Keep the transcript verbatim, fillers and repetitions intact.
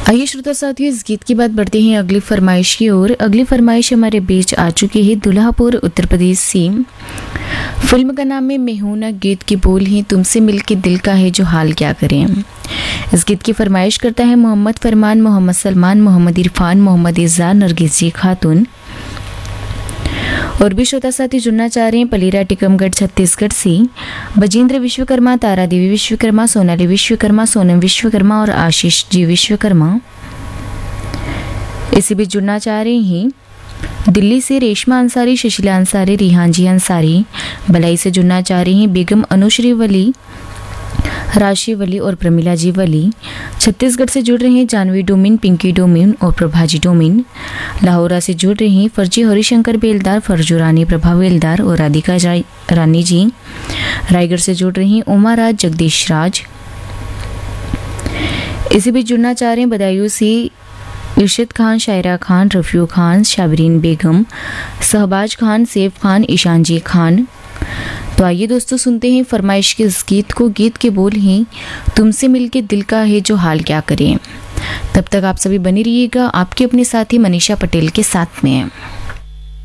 आइए श्रोता साथियों, इस गीत के बाद बढ़ते हैं अगली फरमाइश की ओर। अगली फरमाइश हमारे बीच आ चुकी है दुल्हापुर उत्तर प्रदेश से। फिल्म का नाम है मैं हूं ना, गीत के बोल हैं तुमसे मिलके दिल का है जो हाल क्या करें। इस गीत की फरमाइश करता है मोहम्मद फरमान, मोहम्मद सलमान, मोहम्मद इरफान, मोहम्मद इज़ार, नरगिस जी खातून। और भी श्रोता साथी जुड़ना चाह रहे हैं पलीरा टिकमगढ़ छत्तीसगढ़ से बजेंद्र विश्वकर्मा, तारा देवी विश्वकर्मा, सोनाली विश्वकर्मा, सोनम विश्वकर्मा और आशीष जी विश्वकर्मा। इसी बीच जुड़ना चाह रहे हैं दिल्ली से रेशमा अंसारी, शशिला अंसारी, रिहान जी अंसारी। बलाई से जुड़ना चाह रही हैं बेगम अनुश्री वली, राशि वली और प्रमिला जी वली। छत्तीसगढ़ से जुड़ रहे हैं जानवी डोमिन, पिंकी डोमिन और प्रभाजी डोमिन। लाहौरा से जुड़ रहे हैं फर्जी हरिशंकर बेलदार, फरजू रानी प्रभा बेलदार और राधिका रानी जी। रायगढ़ से जुड़ रही हैं उमा राज, जगदीश राज। इसी बीच जुड़ना चाह रहे हैं बदायूं से इरशद खान, शायरा खान, रफ़ियो खान, शाबरीन बेगम, सहबाज खान, सैफ खान, ईशान जी खान। तो आइए दोस्तों सुनते हैं फरमाइश के इस गीत को। गीत के बोल हैं तुमसे मिलके दिल का है जो हाल क्या करें। तब तक आप सभी बने रहिएगा आपके अपने साथी मनीषा पटेल के साथ में।